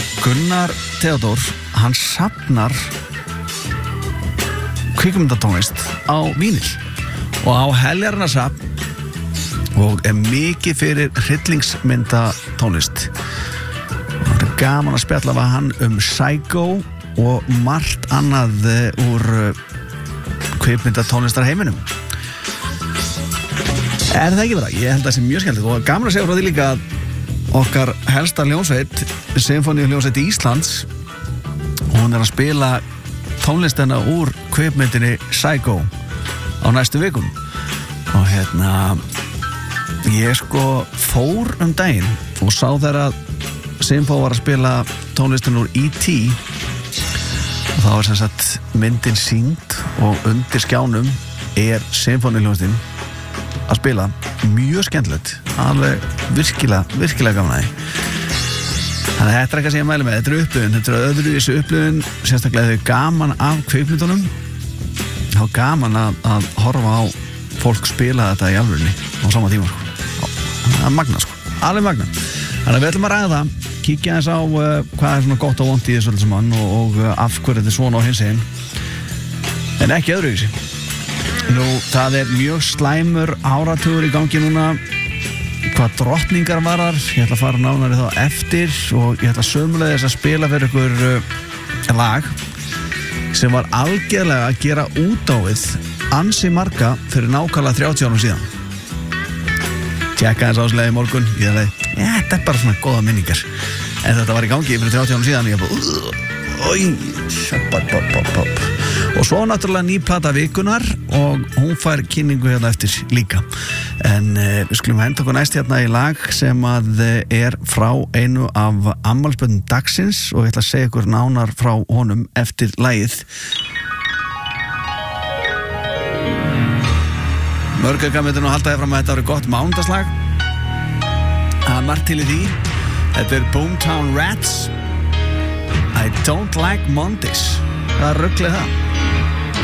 Gunnar Theodór, hann safnar kvikmyndatónlist á vínil og á heljarnasafn og mikið fyrir hryllingsmyndatónlist. Það gaman að spjalla við hann Psycho og margt annað úr kvikmyndatónlistarheiminum. Það ekki vera? Ég held að það sé mjög skemmtilegt og gaman að segja frá því líka að okkar helsta hljómsveit, Sinfóníuhljómsveit Íslands, hún að spila tónlistina úr kvikmyndinni Psycho á næstu vikum. Og ég fór daginn og sá þegar að Sinfó var að spila tónlistin úr E.T. og þá sem sagt myndin sýnd og undir skjánum Sinfóníuhljómsveitin að spila. Mjög skemmtilegt, alveg virkilega gaman að því. Þannig að þetta eitthvað sem ég mæli með, þetta upplifun, þetta öðruvísi upplifun, sérstaklega þau gaman af kvikmyndunum, þá gaman að horfa á fólk spila þetta í alvörunni á sama tíma. Það magna alveg magna. Þannig að við ætlum að ræða það, kíkja aðeins á hvað svona gott og vont í þessu öllu saman og af hverju þetta svona á hins einn, en ekki öðruvísi. Nú, það mjög slæmur áratugur í gangi núna hvað drottningar varðar. Ég ætla að fara nánari þá eftir og ég ætla sömuleiðis að spila fyrir ykkur lag sem var algjörlega að gera út á við ansi marga fyrir nákvæmlega 30 árum síðan. Tjekka þess áslega í morgun, ég hefði, þetta bara svona góða minningar, en þetta var í gangi fyrir 30 árum síðan og ég bara og svo náttúrulega ný plata vikunar og hún fær kynningu hérna eftir líka, en við skulum henda okkur næst hérna í lag sem að frá einu af afmælisbörnum dagsins og ég ætla að segja ykkur nánar frá honum eftir lagið. Mörgauka myndir nú halda fram að þetta eru gott mánudagslag. Það margt til í því. Þetta Boomtown Rats, I Don't Like Mondays. Það ruglið það.